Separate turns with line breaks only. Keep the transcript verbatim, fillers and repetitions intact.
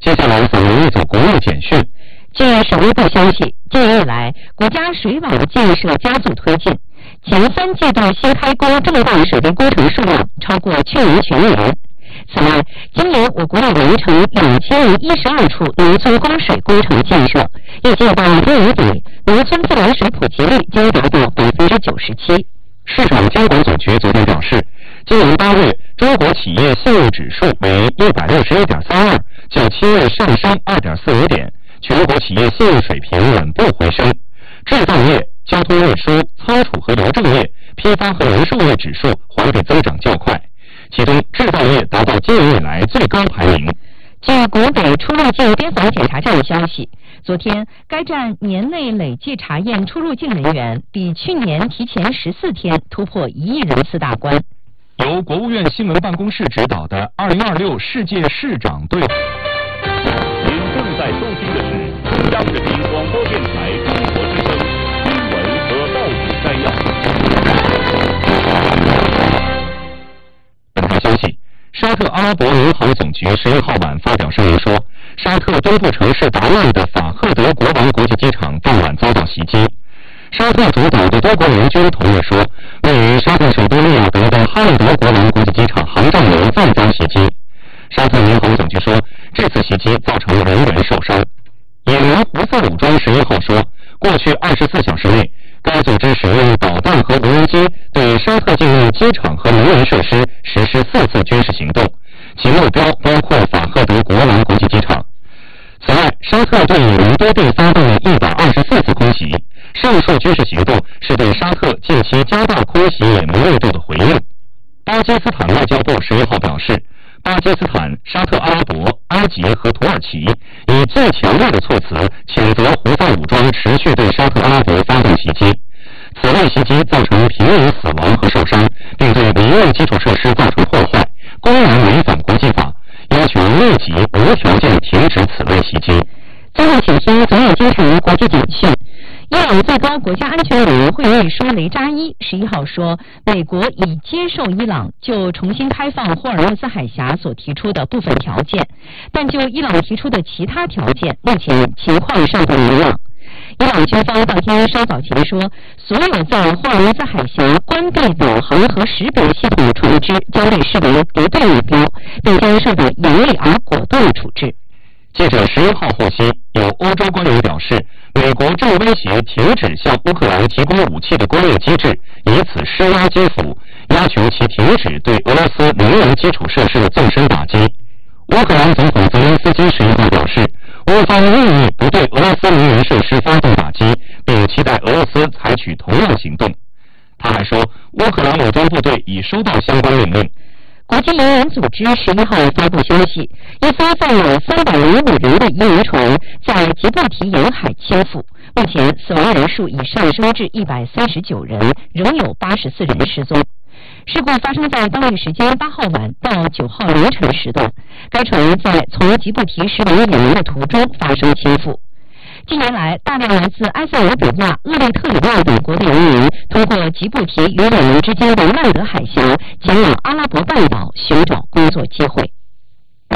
接下来，咱们一组国内简讯。
据省卫部消息，近日以来，国家水网建设加速推进，前三季度新开工重大水利工程数量超过去年全年。此外，今年我国要完成两千零一十二处农村供水工程建设，预计到年年底，农村自来水普及率将达到百分之九十七。
市场监管总局昨天表示，今年八月中国企业信用指数为一百六十一点三二，较七月上升二点四五点，全国企业信用水平稳步回升。制造业、交通运输、仓储和邮政业、批发和零售业指数环比增长较快，其中制造业达到今年以来最高排名。
据国北出入境边防检查站的消息，昨天该站年内累计查验出入境人员比去年提前十四天突破一亿人次大关。
由国务院新闻办公室指导的二零二六世界市长队。
您正在收听的是中央人民广播电台中国之声新闻和报纸摘要。
本台消息。沙特阿拉伯民航总局十一号晚发表声明说，沙特东部城市达曼的法赫德国王国际机场当晚遭到袭击。沙特主导的多国联军同日说，位于沙特首都利雅得的哈利德国王国际机场航站楼再遭袭击。沙特民航总局说，这次袭击造成人员受伤。也门胡塞武装十一号说，过去二十四小时内，该组织使用导弹和无人机对沙特境内机场和能源设施实施四次军事行动，其目标包括法赫德国王国际机场。此外，沙特对也门多地发动了一百二十四次空袭，上述军事行动是对沙特近期加大空袭也门力度的回应。巴基斯坦外交部十一号表示，巴基斯坦、沙特阿拉伯、埃及和土耳其以最强烈的措辞谴责胡塞武装持续对沙特阿拉伯发动袭击。此类袭击造成平民死亡和受伤，并对民用基础设施造成破坏，公然违反国际法，要求立即无条件停止此类袭击。
最后，请听总有精神国际简讯。伊朗最高国家安全委员会秘书雷扎伊十一号说，美国已接受伊朗就重新开放霍尔木兹海峡所提出的部分条件，但就伊朗提出的其他条件，目前情况尚不明朗。伊朗军方当天稍早前说，所有在霍尔木兹海峡关闭导航和识别系统的船只将被视为敌对目标，并将受到严厉而果断的处置。
记者十一号获悉，有欧洲官员表示，美国正威胁停止向乌克兰提供武器的工业机制，以此施压基辅，要求其停止对俄罗斯能源基础设施的纵深打击。乌克兰总统泽连斯基十一号表示，乌方愿意不对俄罗斯能源设施发动打击，并期待俄罗斯采取同样行动。他还说，乌克兰武装部队已收到相关命令。
国际能源组织十一号发布消息，一艘载有三百零五人的移民船在吉布提沿海倾覆，目前死亡人数已上升至一百三十九人，仍有八十四人失踪。事故发生在当地时间八号晚到九号凌晨时段，该船在从吉布提驶往也门的途中发生倾覆。近年来，大量来自埃塞俄比亚、厄立特里亚等国的移民通过吉布提与也门之间的曼德海峡前往阿拉伯半岛寻找工作机会。